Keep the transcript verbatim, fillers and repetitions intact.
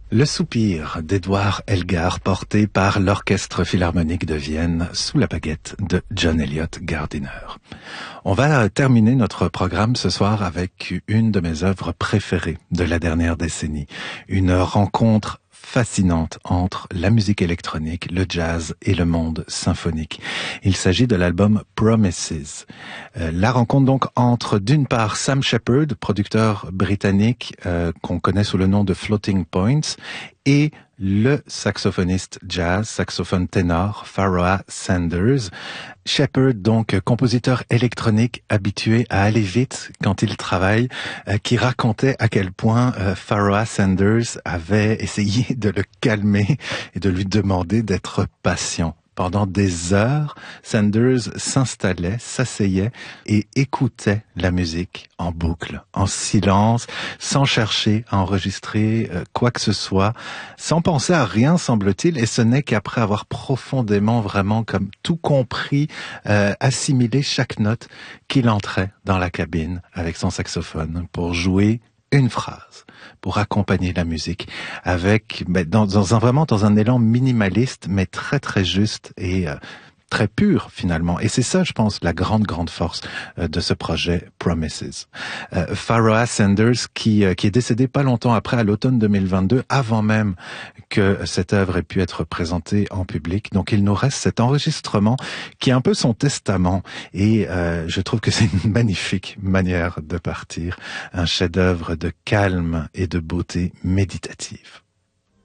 Le soupir d'Edouard Elgar, porté par l'Orchestre Philharmonique de Vienne sous la baguette de John Eliot Gardiner. On va terminer notre programme ce soir avec une de mes œuvres préférées de la dernière décennie. Une rencontre fascinante entre la musique électronique, le jazz et le monde symphonique. Il s'agit de l'album Promises. Euh, la rencontre donc entre d'une part Sam Shepard, producteur britannique euh, qu'on connaît sous le nom de Floating Points, et le saxophoniste jazz, saxophone ténor, Pharoah Sanders. Shepard, donc compositeur électronique habitué à aller vite quand il travaille, euh, qui racontait à quel point euh, Pharoah Sanders avait essayé de le calmer et de lui demander d'être patient. Pendant des heures, Sanders s'installait, s'asseyait et écoutait la musique en boucle, en silence, sans chercher à enregistrer euh, quoi que ce soit, sans penser à rien, semble-t-il, et ce n'est qu'après avoir profondément, vraiment, comme tout compris, euh, assimilé chaque note qu'il entrait dans la cabine avec son saxophone pour jouer une phrase, pour accompagner la musique avec ben, dans, dans un vraiment dans un élan minimaliste mais très très juste et euh, très pur finalement. Et c'est ça, je pense, la grande grande force euh, de ce projet Promises. Euh, Pharoah Sanders qui euh, qui est décédé pas longtemps après, à l'automne deux mille vingt-deux, avant même que cette œuvre ait pu être présentée en public. Donc il nous reste cet enregistrement qui est un peu son testament et euh, je trouve que c'est une magnifique manière de partir, un chef-d'œuvre de calme et de beauté méditative.